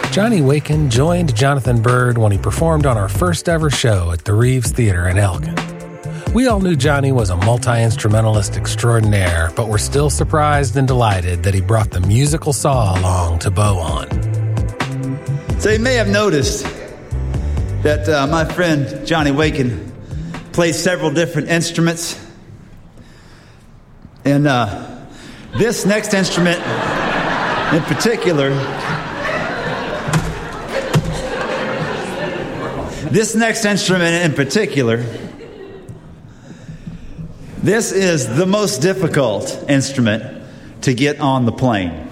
Johnny Waken joined Jonathan Byrd when he performed on our first ever show at the Reeves Theater in Elgin. We all knew Johnny was a multi-instrumentalist extraordinaire, but were still surprised and delighted that he brought the musical saw along to bow on. So you may have noticed that my friend Johnny Waken plays several different instruments. And this next instrument in particular, this is the most difficult instrument to get on the plane.